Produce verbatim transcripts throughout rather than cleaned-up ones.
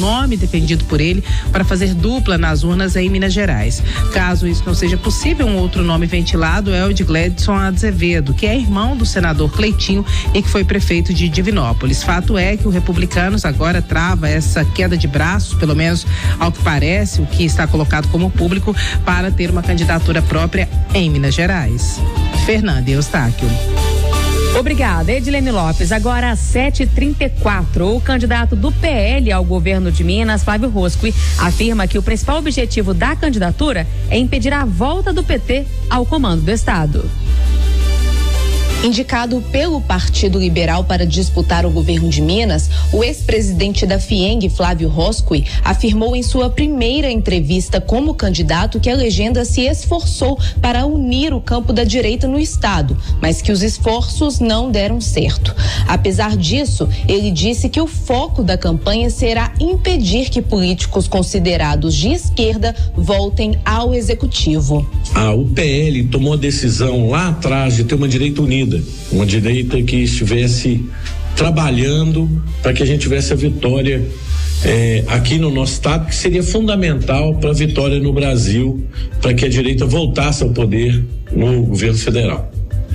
nome defendido por ele para fazer dupla nas urnas em Minas Gerais. Caso isso não seja possível, um outro nome ventilado é o de Gledson Azevedo, que é irmão do senador Cleitinho e que foi prefeito de Divinópolis. Fato é que o Republicanos agora trava essa queda de braços, pelo menos ao que parece, o que está colocado como público, para ter uma candidatura própria em Minas Gerais. Fernanda Eustáquio. Obrigada, Edilene Lopes. Agora às sete e trinta e quatro, o candidato do P L ao governo de Minas, Flávio Rosqui, afirma que o principal objetivo da candidatura é impedir a volta do P T ao comando do estado. Indicado pelo Partido Liberal para disputar o governo de Minas, o ex-presidente da FIENG, Flávio Rosqui, afirmou em sua primeira entrevista como candidato que a legenda se esforçou para unir o campo da direita no estado, mas que os esforços não deram certo. Apesar disso, ele disse que o foco da campanha será impedir que políticos considerados de esquerda voltem ao executivo. A U P L tomou a decisão lá atrás de ter uma direita unida. Uma direita que estivesse trabalhando para que a gente tivesse a vitória eh, aqui no nosso estado, que seria fundamental para a vitória no Brasil, para que a direita voltasse ao poder no governo federal.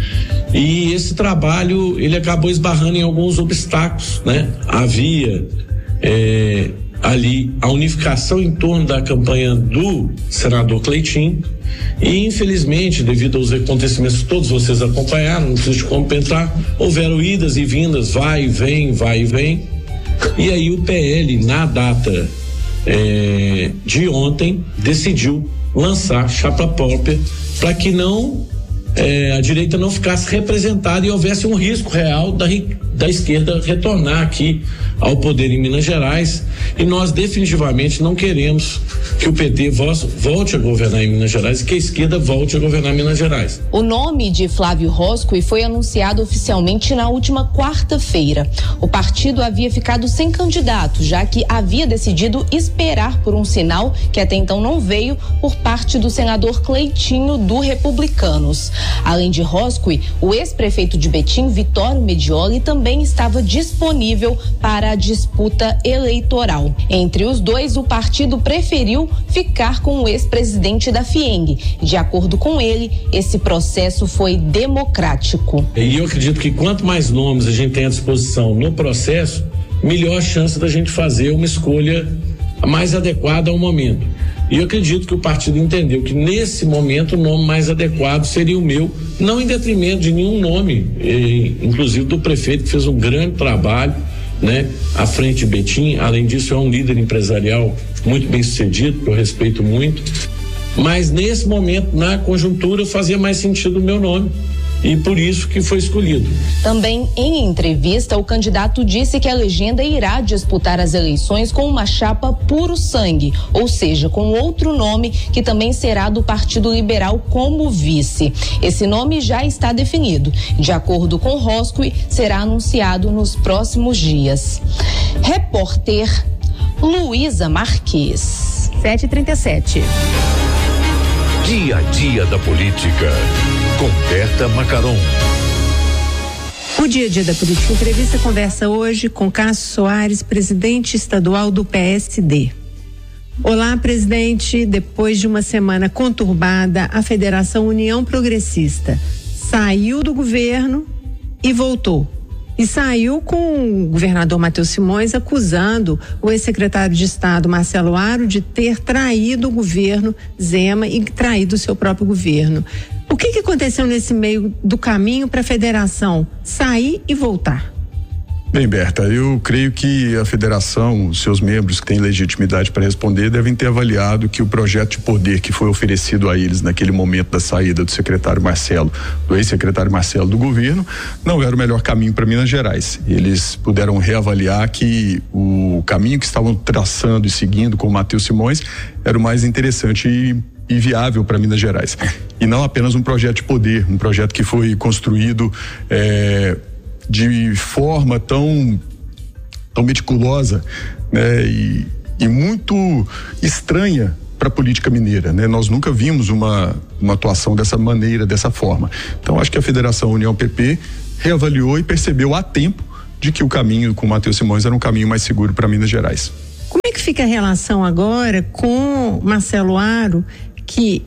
E esse trabalho, ele acabou esbarrando em alguns obstáculos, né? Havia eh, ali a unificação em torno da campanha do senador Cleitinho, e infelizmente, devido aos acontecimentos que todos vocês acompanharam, não preciso comentar, houveram idas e vindas, vai e vem, vai e vem, e aí o P L, na data eh, de ontem, decidiu lançar chapa própria para que não eh, a direita não ficasse representada e houvesse um risco real da, da esquerda retornar aqui ao poder em Minas Gerais, e nós definitivamente não queremos que o P T volte a governar em Minas Gerais e que a esquerda volte a governar em Minas Gerais. O nome de Flávio Rosqui foi anunciado oficialmente na última quarta-feira. O partido havia ficado sem candidato, já que havia decidido esperar por um sinal que até então não veio por parte do senador Cleitinho do Republicanos. Além de Rosqui, o ex-prefeito de Betim, Vitório Medioli, também estava disponível para a disputa eleitoral. Entre os dois, o partido preferiu ficar com o ex-presidente da FIENG. De acordo com ele, esse processo foi democrático. E eu acredito que quanto mais nomes a gente tem à disposição no processo, melhor a chance da gente fazer uma escolha mais adequada ao momento. E eu acredito que o partido entendeu que nesse momento o nome mais adequado seria o meu, não em detrimento de nenhum nome, eh, inclusive do prefeito, que fez um grande trabalho, né, à frente de Betim. Além disso, é um líder empresarial muito bem sucedido, que eu respeito muito, mas nesse momento, na conjuntura, fazia mais sentido o meu nome, e por isso que foi escolhido. Também em entrevista, o candidato disse que a legenda irá disputar as eleições com uma chapa puro sangue, ou seja, com outro nome que também será do Partido Liberal como vice. Esse nome já está definido. De acordo com Rosqui, será anunciado nos próximos dias. Repórter Luísa Marques. sete e trinta e sete. Dia a dia da política, com Berta Macaron. O Dia a Dia da Política Entrevista conversa hoje com Cássio Soares, presidente estadual do P S D. Olá, presidente. Depois de uma semana conturbada, a Federação União Progressista saiu do governo e voltou. E saiu com o governador Matheus Simões acusando o ex-secretário de Estado Marcelo Aro de ter traído o governo Zema e traído o seu próprio governo. O que que aconteceu nesse meio do caminho para a federação sair e voltar? Bem, Berta, eu creio que a federação, os seus membros que têm legitimidade para responder, devem ter avaliado que o projeto de poder que foi oferecido a eles naquele momento da saída do secretário Marcelo, do ex-secretário Marcelo do governo, não era o melhor caminho para Minas Gerais. Eles puderam reavaliar que o caminho que estavam traçando e seguindo com o Matheus Simões era o mais interessante e e viável para Minas Gerais. E não apenas um projeto de poder, um projeto que foi construído é, de forma tão, tão meticulosa, né, e, e muito estranha para a política mineira, né? Nós nunca vimos uma, uma atuação dessa maneira, dessa forma. Então acho que a Federação União P P reavaliou e percebeu a tempo de que o caminho com o Matheus Simões era um caminho mais seguro para Minas Gerais. Como é é que fica a relação agora com Marcelo Aro, que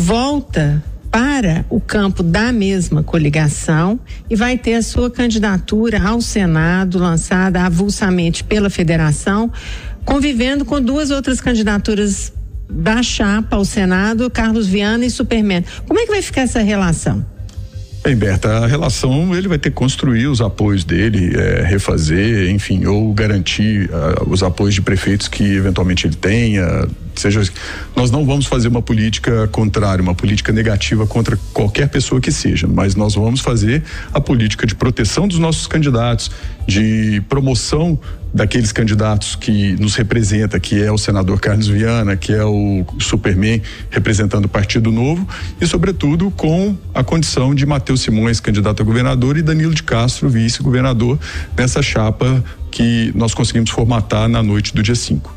volta para o campo da mesma coligação e vai ter a sua candidatura ao Senado lançada avulsamente pela federação, convivendo com duas outras candidaturas da chapa ao Senado, Carlos Viana e Superman. Como é que vai ficar essa relação? Bem, Berta, a relação, ele vai ter que construir os apoios dele, é, refazer, enfim, ou garantir uh, os apoios de prefeitos que eventualmente ele tenha, seja, nós não vamos fazer uma política contrária, uma política negativa contra qualquer pessoa que seja, mas nós vamos fazer a política de proteção dos nossos candidatos, de promoção daqueles candidatos que nos representa, que é o senador Carlos Viana, que é o Superman representando o Partido Novo, e sobretudo com a condição de Matheus Simões, candidato a governador, e Danilo de Castro, vice-governador, nessa chapa que nós conseguimos formatar na noite do dia cinco.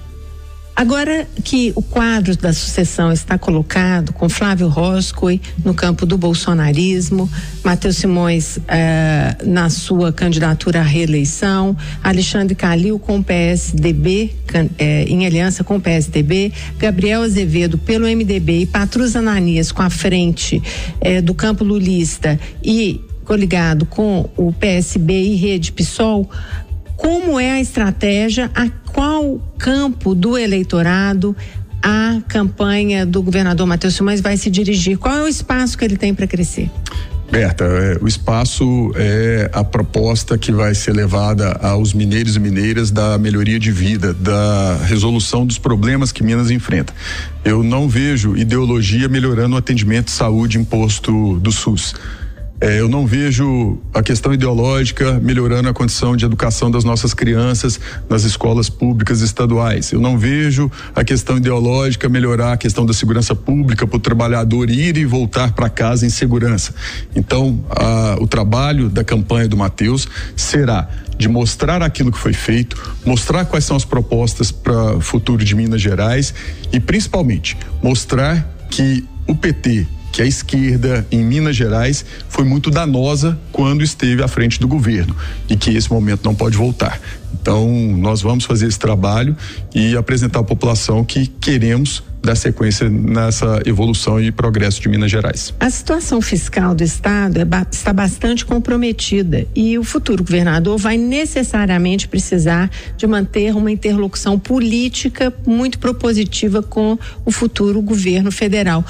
Agora que o quadro da sucessão está colocado com Flávio Roscoe no campo do bolsonarismo, Matheus Simões eh, na sua candidatura à reeleição, Alexandre Calil com o P S D B, can, eh, em aliança com o P S D B, Gabriel Azevedo pelo M D B e Patrus Ananias com a frente eh, do campo lulista e coligado com o P S B e Rede PSOL. Como é a estratégia, a qual campo do eleitorado a campanha do governador Matheus Simões vai se dirigir? Qual é o espaço que ele tem para crescer? Berta, é, o espaço é a proposta que vai ser levada aos mineiros e mineiras da melhoria de vida, da resolução dos problemas que Minas enfrenta. Eu não vejo ideologia melhorando o atendimento de saúde imposto do SUS. É, eu não vejo a questão ideológica melhorando a condição de educação das nossas crianças nas escolas públicas estaduais. Eu não vejo a questão ideológica melhorar a questão da segurança pública para o trabalhador ir e voltar para casa em segurança. Então, a, o trabalho da campanha do Matheus será de mostrar aquilo que foi feito, mostrar quais são as propostas para o futuro de Minas Gerais e, principalmente, mostrar que o P T, que a esquerda em Minas Gerais foi muito danosa quando esteve à frente do governo e que esse momento não pode voltar. Então, nós vamos fazer esse trabalho e apresentar à população que queremos dar sequência nessa evolução e progresso de Minas Gerais. A situação fiscal do estado é, está bastante comprometida e o futuro governador vai necessariamente precisar de manter uma interlocução política muito propositiva com o futuro governo federal.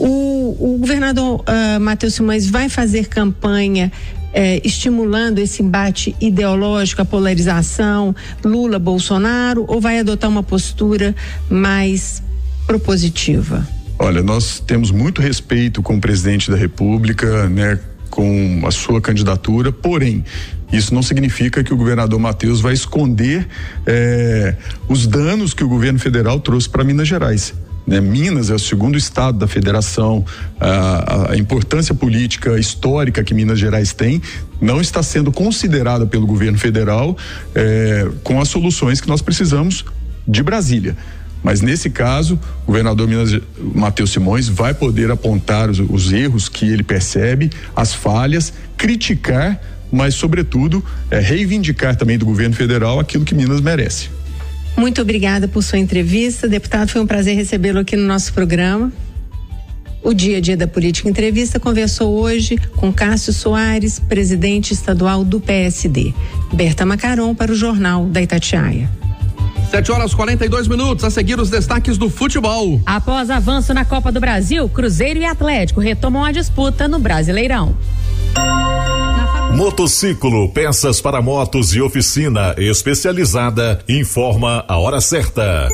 O, o governador uh, Matheus Simões vai fazer campanha Eh, estimulando esse embate ideológico, a polarização Lula-Bolsonaro, ou vai adotar uma postura mais propositiva? Olha, nós temos muito respeito com o presidente da República, né, com a sua candidatura, porém, isso não significa que o governador Matheus vai esconder eh, os danos que o governo federal trouxe para Minas Gerais. Né? Minas é o segundo estado da federação, a, a importância política histórica que Minas Gerais tem não está sendo considerada pelo governo federal eh, com as soluções que nós precisamos de Brasília. Mas nesse caso, o governador Minas, Matheus Simões vai poder apontar os, os erros que ele percebe, as falhas, criticar, mas sobretudo eh, reivindicar também do governo federal aquilo que Minas merece. Muito obrigada por sua entrevista, deputado, foi um prazer recebê-lo aqui no nosso programa. O Dia a Dia da Política Entrevista conversou hoje com Cássio Soares, presidente estadual do P S D. Berta Macaron para o Jornal da Itatiaia. sete horas e quarenta e dois minutos, a seguir os destaques do futebol. Após avanço na Copa do Brasil, Cruzeiro e Atlético retomam a disputa no Brasileirão. Motociclo, peças para motos e oficina especializada, informa a hora certa.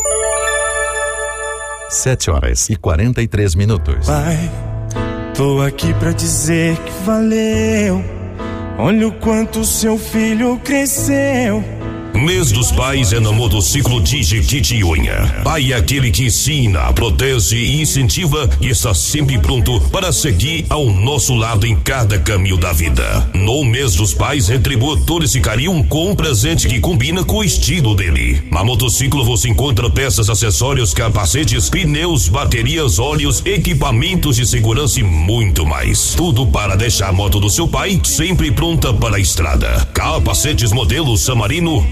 Sete horas e quarenta e três minutos. Pai, tô aqui pra dizer que valeu. Olha o quanto seu filho cresceu. Mês dos Pais é no Motociclo Digi Unha. Pai é aquele que ensina, protege e incentiva e está sempre pronto para seguir ao nosso lado em cada caminho da vida. No Mês dos Pais, retribua todo esse carinho com um presente que combina com o estilo dele. Na Motociclo você encontra peças, acessórios, capacetes, pneus, baterias, óleos, equipamentos de segurança e muito mais. Tudo para deixar a moto do seu pai sempre pronta para a estrada. Capacetes modelo San Marino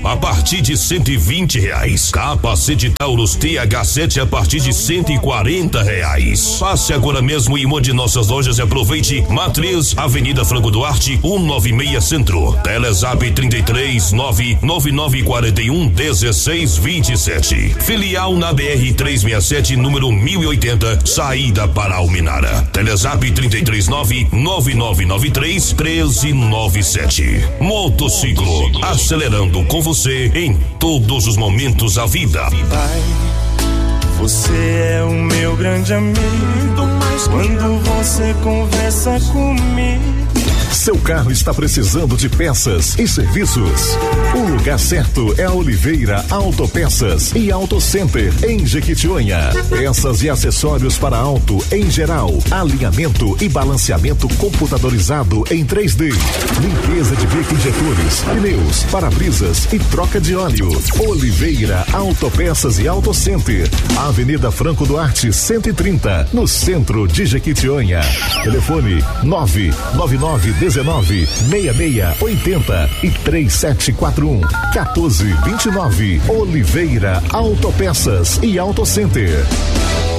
a partir de cento e vinte reais. Capacete Taurus T H sete a partir de cento e quarenta reais. Passe agora mesmo em uma de nossas lojas e aproveite. Matriz, Avenida Franco Duarte, cento e noventa e seis Centro. Telezap trinta e três, nove nove nove quatro um, dezesseis vinte e sete. Filial na B R trezentos e sessenta e sete, número mil e oitenta, saída para Almenara. Telezap trinta e três, nove nove nove nove três, treze noventa e sete. Motociclo, acelerando com você em todos os momentos da vida. Pai, você é o meu grande amigo. Quando você conversa comigo, seu carro está precisando de peças e serviços? O lugar certo é a Oliveira Autopeças e Auto Center em Jequitinhonha. Peças e acessórios para auto em geral, alinhamento e balanceamento computadorizado em três D, limpeza de bico injetores, pneus, para-brisas e troca de óleo. Oliveira Autopeças e Auto Center, Avenida Franco Duarte cento e trinta, no centro de Jequitinhonha. Telefone nove nove nove dezenove, seis seis oitenta e três sete quatro um, quatorze vinte e nove. Oliveira Autopeças e Auto Center.